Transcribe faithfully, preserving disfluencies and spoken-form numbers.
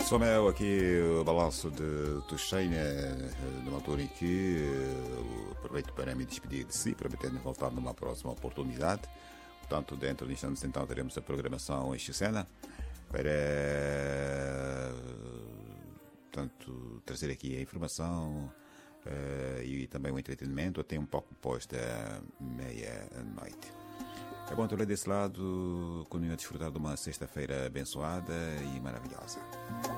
Somel aqui o balanço de Tuxeina, numa altura em que uh, aproveito para me despedir de si, prometendo voltar numa próxima oportunidade. Portanto, dentro de instantes, então, teremos a programação em Xucena para portanto, trazer aqui a informação uh, e também o entretenimento até um pouco depois da meia-noite. É bom ter desse lado, continue a desfrutar de uma sexta-feira abençoada e maravilhosa.